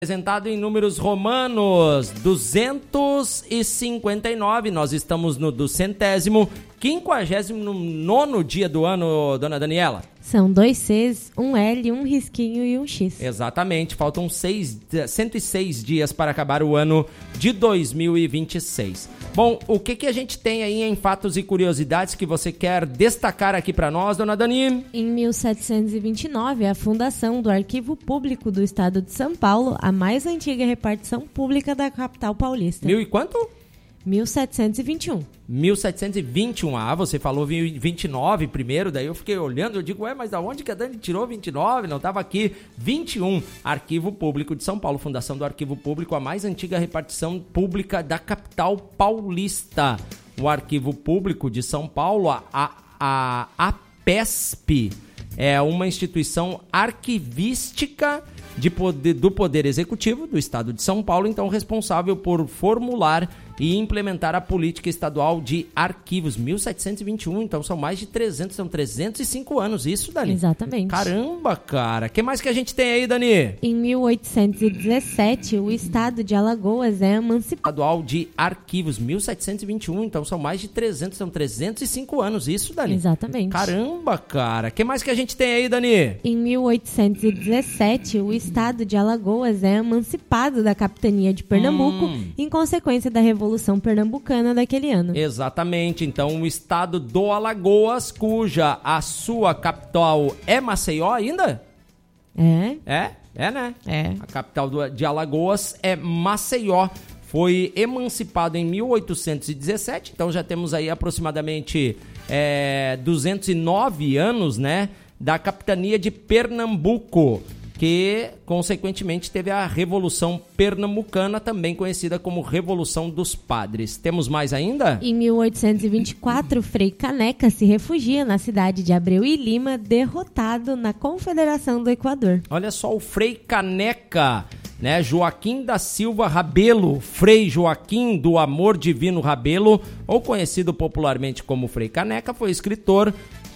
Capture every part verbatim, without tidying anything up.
Apresentado em números romanos, duzentos e cinquenta e nove, nós estamos no duzentésimo, quinquagésimo nono dia do ano, dona Daniela. São dois Cs, um L, um risquinho e um X. Exatamente, faltam seis, cento e seis dias para acabar o ano de dois mil e vinte e seis. Bom, o que, que a gente tem aí em fatos e curiosidades que você quer destacar aqui para nós, dona Dani? Em mil setecentos e vinte e nove, a fundação do Arquivo Público do Estado de São Paulo, a mais antiga repartição pública da capital paulista. Mil e quanto? mil setecentos e vinte e um. mil setecentos e vinte e um, ah, você falou vinte e nove primeiro, daí eu fiquei olhando, eu digo, ué, mas da onde que a Dani tirou vinte e nove? Não estava aqui. vinte e um, Arquivo Público de São Paulo, fundação do Arquivo Público, a mais antiga repartição pública da capital paulista. O Arquivo Público de São Paulo, a, a, a APESP, é uma instituição arquivística de poder, do Poder Executivo do Estado de São Paulo, então responsável por formular e implementar a política estadual de arquivos. mil setecentos e vinte e um, então são mais de trezentos, são trezentos e cinco anos, isso, Dani? Exatamente. Caramba, cara. O que mais que a gente tem aí, Dani? Em mil oitocentos e dezessete, o estado de Alagoas é emancipado. Estadual de arquivos, mil setecentos e vinte e um, então são mais de trezentos, são trezentos e cinco anos, isso, Dani? Exatamente. Caramba, cara. O que mais que a gente tem aí, Dani? Em mil oitocentos e dezessete, o estado de Alagoas é emancipado da capitania de Pernambuco, hum. em consequência da Revolução Pernambucana daquele ano. Exatamente, então o estado do Alagoas, cuja a sua capital é Maceió ainda? É. É, é né? É. A capital do, de Alagoas é Maceió. Foi emancipado em mil oitocentos e dezessete, então já temos aí aproximadamente é, duzentos e nove anos, né, da capitania de Pernambuco, que, consequentemente, teve a Revolução Pernambucana, também conhecida como Revolução dos Padres. Temos mais ainda? Em mil oitocentos e vinte e quatro, Frei Caneca se refugia na cidade de Abreu e Lima, derrotado na Confederação do Equador. Olha só, o Frei Caneca, né? Joaquim da Silva Rabelo, Frei Joaquim do Amor Divino Rabelo, ou conhecido popularmente como Frei Caneca, foi escritor,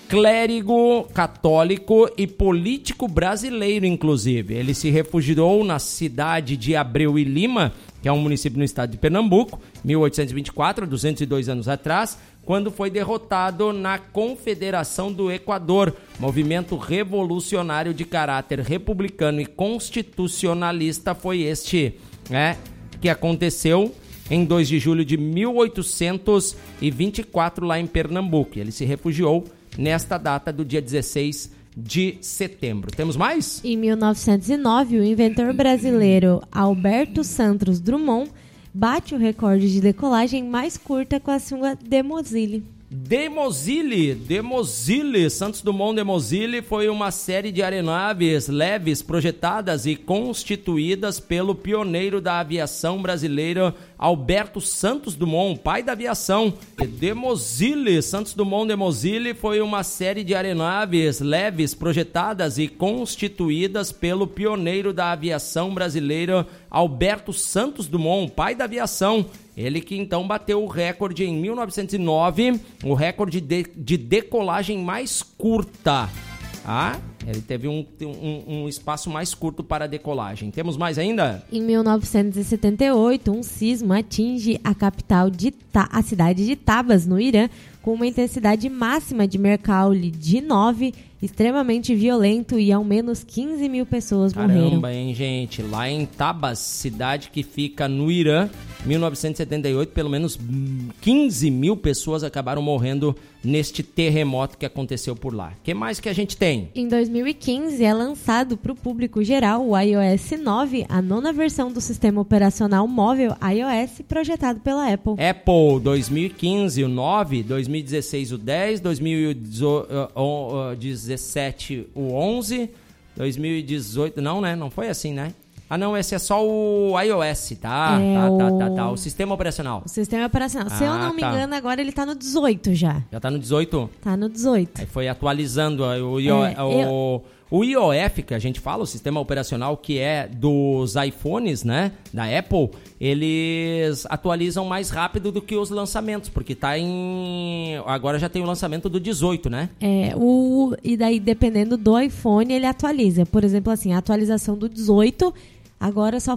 clérigo católico e político brasileiro, inclusive. Ele se refugiou na cidade de Abreu e Lima, que é um município no estado de Pernambuco, mil oitocentos e vinte e quatro, duzentos e dois anos atrás, quando foi derrotado na Confederação do Equador, movimento revolucionário de caráter republicano e constitucionalista. Foi este, né, que aconteceu em dois de julho de mil oitocentos e vinte e quatro, lá em Pernambuco. Ele se refugiou nesta data do dia dezesseis de setembro. Temos mais? Em mil novecentos e nove, o inventor brasileiro Alberto Santos Drummond bate o recorde de decolagem mais curta com a sunga Demosile. Demosile, Demosile, Santos Dumont Demosile foi uma série de aeronaves leves projetadas e constituídas pelo pioneiro da aviação brasileira Alberto Santos Dumont, pai da aviação. Demosile, Santos Dumont Demosile foi uma série de aeronaves leves projetadas e constituídas pelo pioneiro da aviação brasileira Alberto Santos Dumont, pai da aviação. Ele que então bateu o recorde em mil novecentos e nove, o recorde de, de decolagem mais curta. Ah, ele teve um, um, um espaço mais curto para a decolagem. Temos mais ainda? Em mil novecentos e setenta e oito, um sismo atinge a capital de Ta- a cidade de Tabas, no Irã, com uma intensidade máxima de Mercalli de nove, extremamente violento, e ao menos quinze mil pessoas morreram. Caramba, hein, gente? Lá em Tabas, cidade que fica no Irã, mil novecentos e setenta e oito, pelo menos quinze mil pessoas acabaram morrendo neste terremoto que aconteceu por lá. O que mais que a gente tem? Em dois mil e quinze, é lançado para o público geral o iOS nove, a nona versão do sistema operacional móvel iOS projetado pela Apple. Apple, dois mil e quinze, o nove, dois mil e dezesseis, o dez, dois mil e dezessete, o onze, dois mil e dezoito... Não, né? Não foi assim, né? Ah, não, esse é só o iOS, tá? É tá, o... tá, tá, tá. O sistema operacional. O sistema operacional. Se ah, eu não me tá. engano, agora ele tá no dezoito já. Já tá no dezoito? Tá no dezoito. Aí foi atualizando o, I O, é, o, eu... o I O F, que a gente fala, o sistema operacional que é dos iPhones, né? Da Apple, eles atualizam mais rápido do que os lançamentos, porque tá em... Agora já tem o lançamento do dezoito, né? É, o... e daí dependendo do iPhone ele atualiza. Por exemplo, assim, a atualização do dezoito agora só